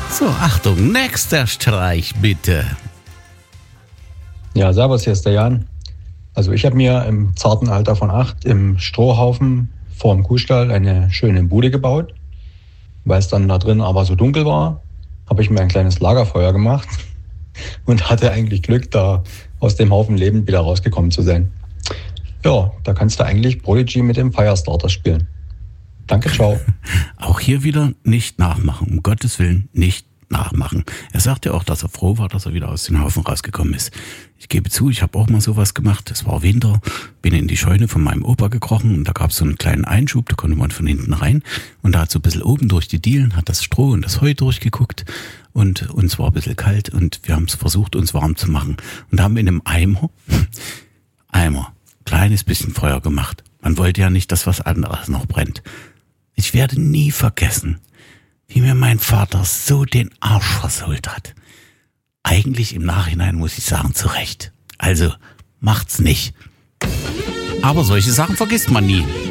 So, Achtung, nächster Streich bitte. Ja, servus, hier ist der Jan. Also ich habe mir im zarten Alter von 8 im Strohhaufen vor dem Kuhstall eine schöne Bude gebaut. Weil es dann da drin aber so dunkel war, habe ich mir ein kleines Lagerfeuer gemacht und hatte eigentlich Glück, da aus dem Haufen lebend wieder rausgekommen zu sein. Ja, da kannst du eigentlich Prodigy mit dem Firestarter spielen. Danke, ciao. Auch hier wieder nicht nachmachen, um Gottes Willen nicht nachmachen. Er sagte auch, dass er froh war, dass er wieder aus dem Haufen rausgekommen ist. Ich gebe zu, ich habe auch mal sowas gemacht. Es war Winter, bin in die Scheune von meinem Opa gekrochen und da gab es so einen kleinen Einschub, da konnte man von hinten rein und da hat so ein bisschen oben durch die Dielen, hat das Stroh und das Heu durchgeguckt und uns war ein bisschen kalt und wir haben es versucht, uns warm zu machen und haben in einem Eimer, kleines bisschen Feuer gemacht. Man wollte ja nicht, dass was anderes noch brennt. Ich werde nie vergessen, wie mir mein Vater so den Arsch versohlt hat. Eigentlich im Nachhinein muss ich sagen, zu Recht. Also, macht's nicht. Aber solche Sachen vergisst man nie.